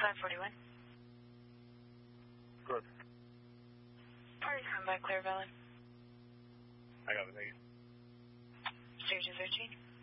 541. Good. Party come by Clear Valley. I got it, thank you. Station 13.